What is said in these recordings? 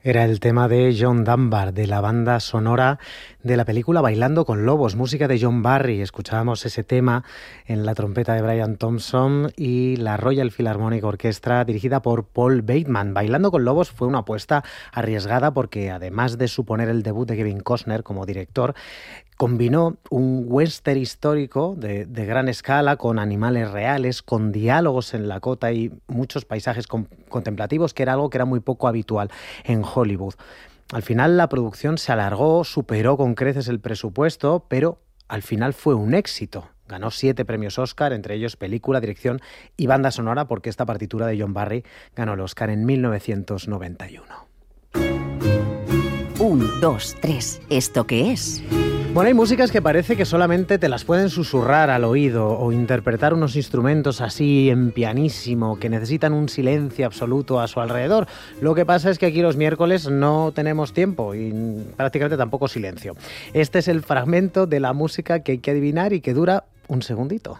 Era el tema de John Dunbar, de la banda sonora de la película Bailando con Lobos, música de John Barry. Escuchábamos ese tema en la trompeta de Brian Thompson y la Royal Philharmonic Orchestra, dirigida por Paul Bateman. Bailando con Lobos fue una apuesta arriesgada porque, además de suponer el debut de Kevin Costner como director, combinó un western histórico de gran escala con animales reales, con diálogos en Lakota y muchos paisajes contemplativos, que era algo que era muy poco habitual en Hollywood. Al final la producción se alargó, superó con creces el presupuesto, pero al final fue un éxito. Ganó 7 premios Oscar, entre ellos película, dirección y banda sonora, porque esta partitura de John Barry ganó el Oscar en 1991. 1, 2, 3. ¿Esto qué es? Bueno, hay músicas que parece que solamente te las pueden susurrar al oído o interpretar unos instrumentos así en pianísimo que necesitan un silencio absoluto a su alrededor. Lo que pasa es que aquí los miércoles no tenemos tiempo y prácticamente tampoco silencio. Este es el fragmento de la música que hay que adivinar y que dura un segundito.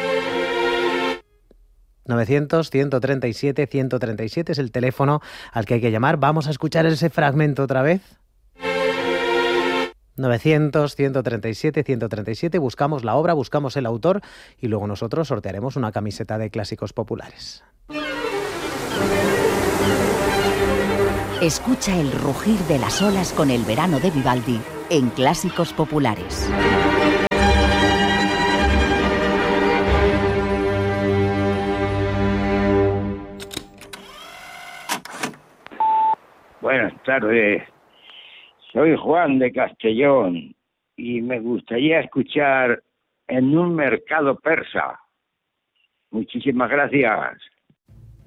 900-137-137 es el teléfono al que hay que llamar. Vamos a escuchar ese fragmento otra vez. 900-137-137, buscamos la obra, buscamos el autor y luego nosotros sortearemos una camiseta de Clásicos Populares. Escucha el rugir de las olas con el verano de Vivaldi en Clásicos Populares. Buenas tardes. Soy Juan de Castellón y me gustaría escuchar En un mercado persa. Muchísimas gracias.